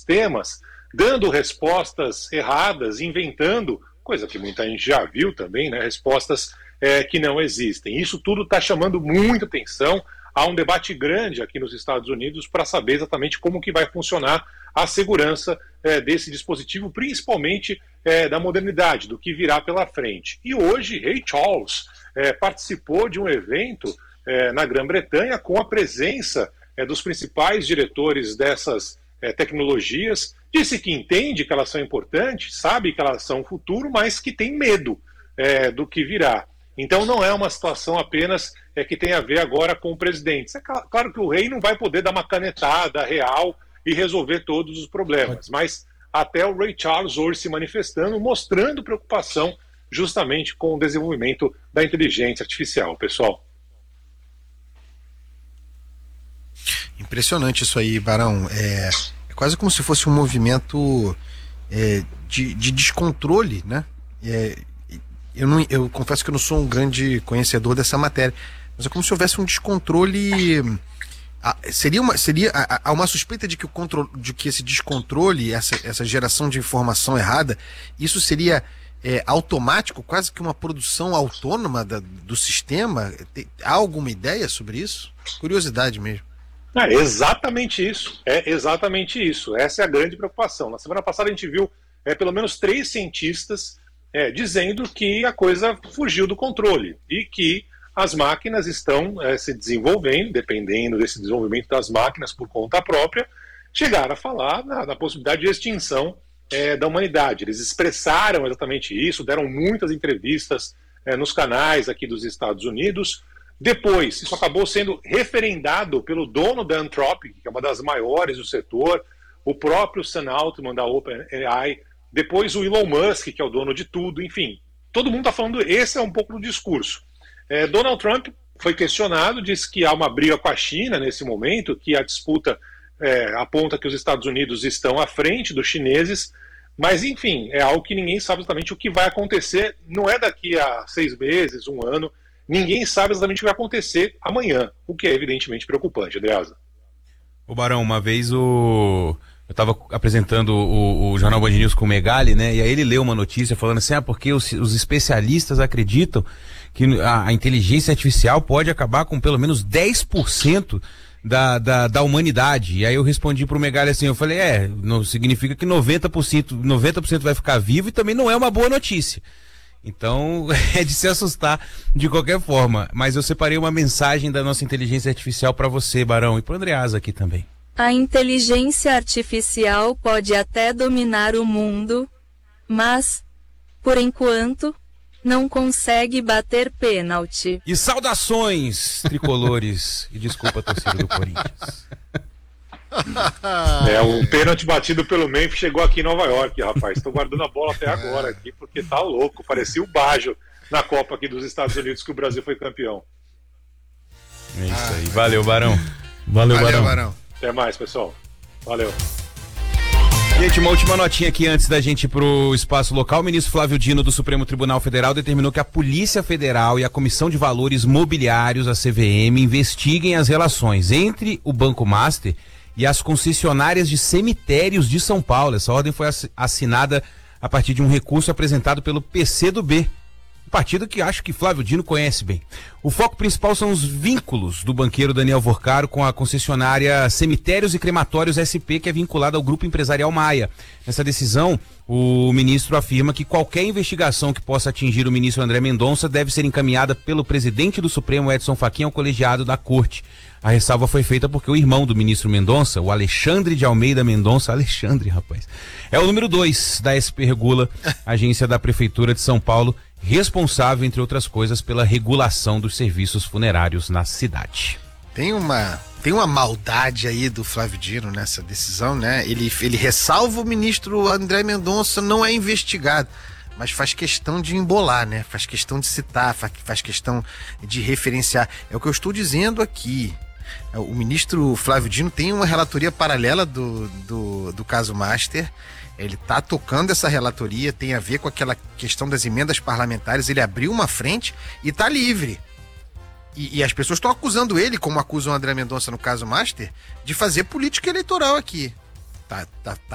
sistemas, dando respostas erradas, inventando, coisa que muita gente já viu também, né, respostas que não existem. Isso tudo está chamando muita atenção. Há um debate grande aqui nos Estados Unidos para saber exatamente como que vai funcionar a segurança desse dispositivo, principalmente da modernidade, do que virá pela frente. E hoje, Ray Charles participou de um evento na Grã-Bretanha com a presença dos principais diretores dessas tecnologias, disse que entende que elas são importantes, sabe que elas são o futuro, mas que tem medo do que virá. Então não é uma situação apenas que tem a ver agora com o presidente. É claro que o rei não vai poder dar uma canetada real e resolver todos os problemas, mas até o Ray Charles hoje se manifestando, mostrando preocupação justamente com o desenvolvimento da inteligência artificial, pessoal. Impressionante isso aí, Barão. É quase como se fosse um movimento de descontrole, né? Eu confesso que eu não sou um grande conhecedor dessa matéria, mas é como se houvesse um descontrole. Há uma suspeita de que esse descontrole, essa geração de informação errada, isso seria automático, quase que uma produção autônoma do sistema? Há alguma ideia sobre isso? Curiosidade mesmo. É exatamente isso. Essa é a grande preocupação. Na semana passada a gente viu pelo menos 3 cientistas dizendo que a coisa fugiu do controle e que as máquinas estão se desenvolvendo, dependendo desse desenvolvimento das máquinas por conta própria, chegaram a falar na possibilidade de extinção da humanidade. Eles expressaram exatamente isso, deram muitas entrevistas nos canais aqui dos Estados Unidos. Depois, isso acabou sendo referendado pelo dono da Anthropic, que é uma das maiores do setor, o próprio Sam Altman da OpenAI, depois o Elon Musk, que é o dono de tudo, enfim. Todo mundo está falando, esse é um pouco do discurso. Donald Trump foi questionado, disse que há uma briga com a China nesse momento, que a disputa aponta que os Estados Unidos estão à frente dos chineses, mas enfim, é algo que ninguém sabe exatamente o que vai acontecer, não é daqui a 6 meses, 1 ano, ninguém sabe exatamente o que vai acontecer amanhã, o que é evidentemente preocupante, Andreasa. Ô Barão, uma vez eu estava apresentando o Jornal Band News com o Megali, né? E aí ele leu uma notícia falando assim, porque os especialistas acreditam que a inteligência artificial pode acabar com pelo menos 10% da humanidade. E aí eu respondi pro Megali assim, eu falei, não significa que 90% vai ficar vivo e também não é uma boa notícia. Então, é de se assustar de qualquer forma. Mas eu separei uma mensagem da nossa inteligência artificial para você, Barão, e para o Andreasa aqui também. A inteligência artificial pode até dominar o mundo, mas, por enquanto, não consegue bater pênalti. E saudações, tricolores, e desculpa a torcida do Corinthians. O pênalti batido pelo Memphis chegou aqui em Nova York, rapaz. Estou guardando a bola até agora aqui, porque tá louco. Parecia o Baggio na Copa aqui dos Estados Unidos, que o Brasil foi campeão. É isso aí. Valeu, Barão. Valeu, Barão. Até mais, pessoal. Valeu. Gente, uma última notinha aqui antes da gente ir pro espaço local. O ministro Flávio Dino do Supremo Tribunal Federal determinou que a Polícia Federal e a Comissão de Valores Mobiliários, a CVM, investiguem as relações entre o Banco Master e as concessionárias de cemitérios de São Paulo. Essa ordem foi assinada a partir de um recurso apresentado pelo PCdoB, um partido que acho que Flávio Dino conhece bem. O foco principal são os vínculos do banqueiro Daniel Vorcaro com a concessionária Cemitérios e Crematórios SP, que é vinculada ao Grupo Empresarial Maia. Nessa decisão, o ministro afirma que qualquer investigação que possa atingir o ministro André Mendonça deve ser encaminhada pelo presidente do Supremo, Edson Fachin, ao colegiado da Corte. A ressalva foi feita porque o irmão do ministro Mendonça, o Alexandre de Almeida Mendonça, é o número 2 da SP Regula, agência da Prefeitura de São Paulo, responsável, entre outras coisas, pela regulação dos serviços funerários na cidade. Tem uma maldade aí do Flávio Dino nessa decisão, né? Ele ressalva o ministro André Mendonça, não é investigado, mas faz questão de embolar, né? Faz questão de citar, faz questão de referenciar. É o que eu estou dizendo aqui. O ministro Flávio Dino tem uma relatoria paralela do caso Master. Ele está tocando essa relatoria, tem a ver com aquela questão das emendas parlamentares. Ele abriu uma frente e está livre. E as pessoas estão acusando ele, como acusam o André Mendonça no caso Master, de fazer política eleitoral aqui. Tá